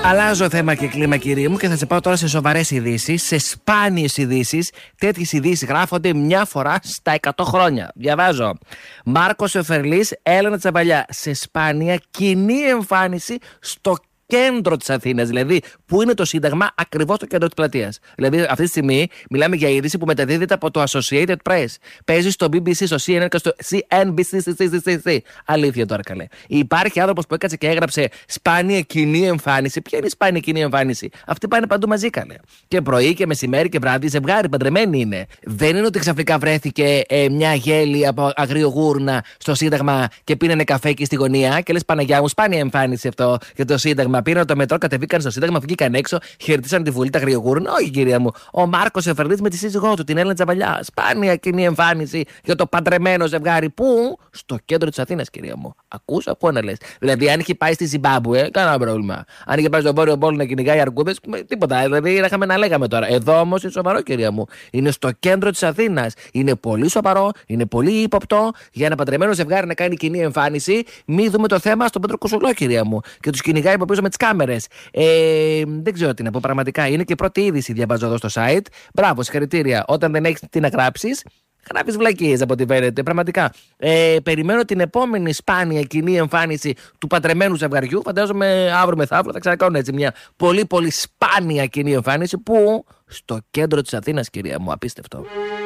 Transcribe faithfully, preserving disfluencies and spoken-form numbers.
Αλλάζω θέμα και κλίμα, κύριε μου, και θα σε πάω τώρα σε σοβαρές ειδήσεις, σε σπάνιες ειδήσεις. Τέτοιες ειδήσεις γράφονται μια φορά στα εκατό χρόνια. Διαβάζω. Μάρκος Εφερλής, Έλενα Τσαμπαλιά. Σε σπάνια κοινή εμφάνιση στο κέντρο της Αθήνας. Δηλαδή, πού είναι το Σύνταγμα, ακριβώς στο κέντρο της πλατείας. Δηλαδή, αυτή τη στιγμή μιλάμε για είδηση που μεταδίδεται από το Associated Press. Παίζει στο μπι μπι σι, στο σι εν εν και στο σι εν μπι σι. Αλήθεια τώρα, καλέ. Υπάρχει άνθρωπος που έκατσε και έγραψε σπάνια κοινή εμφάνιση. Ποια είναι η σπάνια κοινή εμφάνιση? Αυτοί πάνε παντού μαζί, καλέ. Και πρωί και μεσημέρι και βράδυ, ζευγάρι, παντρεμένοι είναι. Δεν είναι ότι ξαφνικά βρέθηκε ε, μια γέλη από αγριογούρνα στο Σύνταγμα και πίνανε καφέ εκεί στη γωνία και λες Παναγιά μου, σπάνια εμφάνιση αυτό για το Σύνταγμα. Πήραν το μετρό, κατεβήκαν στο Σύνταγμα, βγήκαν έξω, χαιρετήσαν τη Βουλή, τα αγριογούρνα. Όχι, κυρία μου. Ο Μάρκος Εφερλής με τη σύζυγό του, την Έλενα Τσαμπαλιά. Σπάνια κοινή εμφάνιση για το παντρεμένο ζευγάρι. Πού? Στο κέντρο της Αθήνας, κυρία μου. Ακούς, ακούω να λες. Δηλαδή, αν είχε πάει στη Ζιμπάμπουε, κανένα πρόβλημα. Αν είχε πάει στο Βόρειο Πόλο να κυνηγάει αρκούδες, τίποτα. Δηλαδή, να είχαμε να λέγαμε τώρα. Εδώ όμως είναι σοβαρό, κυρία μου. Είναι στο κέντρο της Αθήνας. Είναι πολύ σοβαρό, είναι πολύ ύποπτο για ένα παντρεμένο ζευγάρι να κάνει κοινή εμφάνιση. Μη δούμε το θέμα στον Πέτρο Κουσουλό, κυρία μου. Και τους κυνηγάει από πίσω με τις κάμερες. Ε, δεν ξέρω τι να πω πραγματικά. Είναι και η πρώτη είδηση, διαβάζω εδώ στο site. Μπράβο, συγχαρητήρια. Όταν δεν έχεις τι να γράψεις, γράφεις βλακίες από ό,τι φαίνεται. Πραγματικά. Ε, περιμένω την επόμενη σπάνια κοινή εμφάνιση του παντρεμένου ζευγαριού. Φαντάζομαι αύριο μεθαύριο θα ξανακάνουν έτσι μια πολύ πολύ σπάνια κοινή εμφάνιση. Που? Στο κέντρο της Αθήνας, κυρία μου. Απίστευτο.